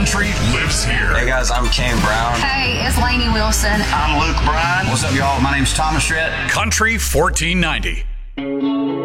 country lives here. Hey guys, I'm Kane Brown. Hey, it's Lainey Wilson. I'm Luke Bryan. What's up, y'all? My name's Thomas Rhett. Country 1490.